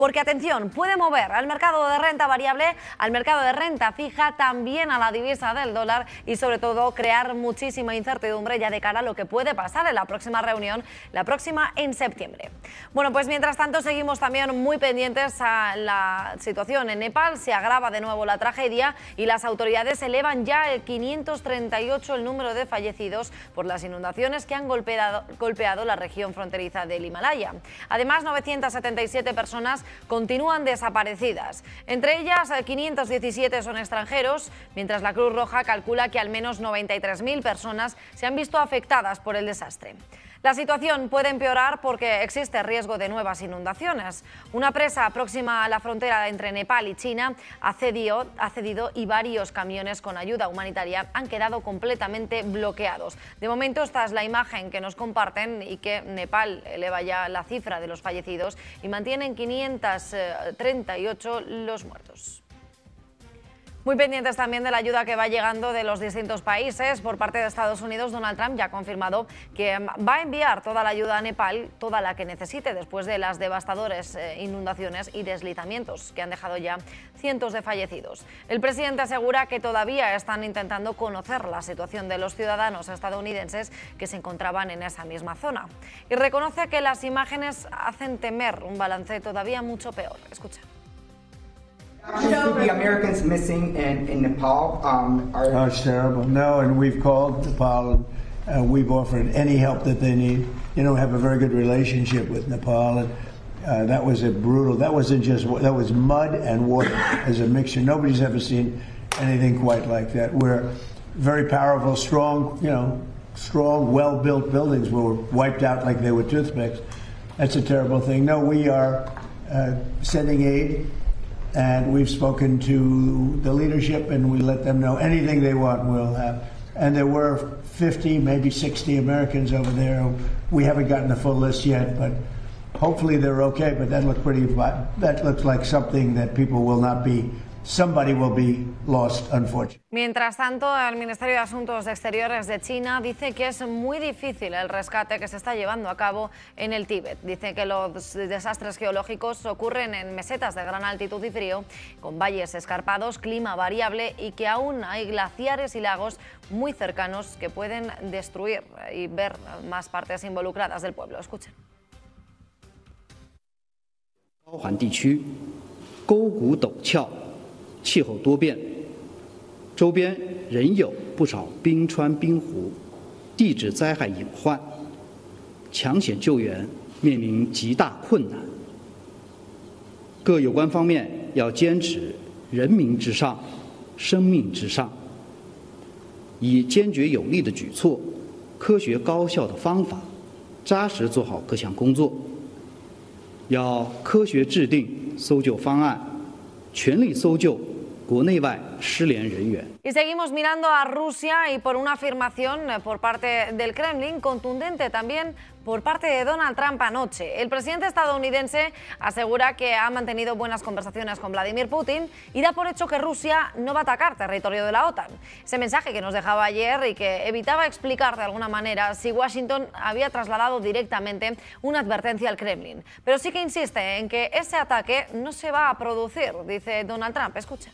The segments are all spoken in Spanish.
Porque, atención, puede mover al mercado de renta variable, al mercado de renta fija, también a la divisa del dólar y, sobre todo, crear muchísima incertidumbre ya de cara a lo que puede pasar en la próxima reunión, la próxima en septiembre. Bueno, pues mientras tanto seguimos también muy pendientes a la situación en Nepal. Se agrava de nuevo la tragedia y las autoridades elevan ya el 538 el número de fallecidos por las inundaciones que han golpeado la región fronteriza del Himalaya. Además, 977 personas continúan desaparecidas. Entre ellas, 517 son extranjeros, mientras la Cruz Roja calcula que al menos 93.000 personas se han visto afectadas por el desastre. La situación puede empeorar porque existe riesgo de nuevas inundaciones. Una presa próxima a la frontera entre Nepal y China ha cedido y varios camiones con ayuda humanitaria han quedado completamente bloqueados. De momento, esta es la imagen que nos comparten y que Nepal eleva ya la cifra de los fallecidos y mantiene en 538 los muertos. Muy pendientes también de la ayuda que va llegando de los distintos países. Por parte de Estados Unidos, Donald Trump ya ha confirmado que va a enviar toda la ayuda a Nepal, toda la que necesite, después de las devastadoras inundaciones y deslizamientos que han dejado ya cientos de fallecidos. El presidente asegura que todavía están intentando conocer la situación de los ciudadanos estadounidenses que se encontraban en esa misma zona. Y reconoce que las imágenes hacen temer un balance todavía mucho peor. Escucha. The Americans missing in Nepal are... It's terrible. No, and we've called Nepal and we've offered any help that they need. You know, we have a very good relationship with Nepal, and that was a brutal. That wasn't just. That was mud and water as a mixture. Nobody's ever seen anything quite like that. We're very powerful, strong. You know, strong, well-built buildings were wiped out like they were toothpicks. That's a terrible thing. No, we are sending aid. And we've spoken to the leadership and we let them know anything they want we'll have. And there were 50, maybe 60 Americans over there. We haven't gotten the full list yet, but hopefully they're okay. But that looks like something that people will not be. Somebody will be lost, unfortunately. Mientras tanto, el Ministerio de Asuntos Exteriores de China dice que es muy difícil el rescate que se está llevando a cabo en el Tíbet. Dice que los desastres geológicos ocurren en mesetas de gran altitud y frío, con valles escarpados, clima variable y que aún hay glaciares y lagos muy cercanos que pueden destruir y ver más partes involucradas del pueblo. Escuchen. 高寒地区沟谷陡峭，气候多变，周边仍有不少冰川冰湖，地质灾害隐患，抢险救援面临极大困难。各有关方面要坚持人民至上、生命至上，以坚决有力的举措、科学高效的方法，扎实做好各项工作。要科学制定搜救方案，全力搜救国内外失联人员。 Y seguimos mirando a Rusia y por una afirmación por parte del Kremlin, contundente también por parte de Donald Trump anoche. El presidente estadounidense asegura que ha mantenido buenas conversaciones con Vladimir Putin y da por hecho que Rusia no va a atacar territorio de la OTAN. Ese mensaje que nos dejaba ayer y que evitaba explicar de alguna manera si Washington había trasladado directamente una advertencia al Kremlin. Pero sí que insiste en que ese ataque no se va a producir, dice Donald Trump. Escuchen.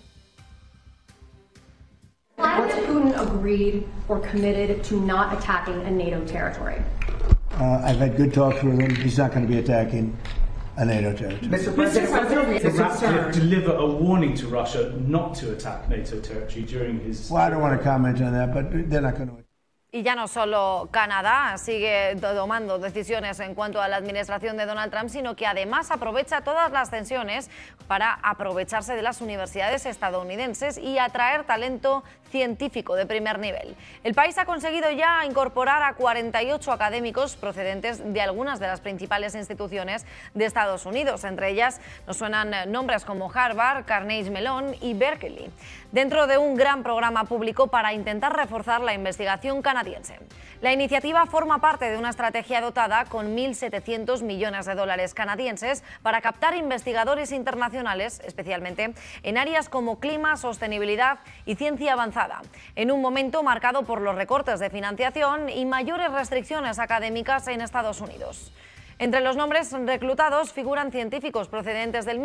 Has Putin agreed or committed to not attacking a NATO territory? I've had good talks with him. He's not going to be attacking a NATO territory. Mr. President, to deliver a warning to Russia not to attack NATO territory during his... Well, I don't want to comment on that, but they're not going to. Y ya no solo Canadá sigue tomando decisiones en cuanto a la administración de Donald Trump, sino que además aprovecha todas las tensiones para aprovecharse de las universidades estadounidenses y atraer talento científico de primer nivel. El país ha conseguido ya incorporar a 48 académicos procedentes de algunas de las principales instituciones de Estados Unidos. Entre ellas nos suenan nombres como Harvard, Carnegie Mellon y Berkeley, dentro de un gran programa público para intentar reforzar la investigación canadiense. La iniciativa forma parte de una estrategia dotada con 1.700 millones de dólares canadienses para captar investigadores internacionales, especialmente en áreas como clima, sostenibilidad y ciencia avanzada, en un momento marcado por los recortes de financiación y mayores restricciones académicas en Estados Unidos. Entre los nombres reclutados figuran científicos procedentes del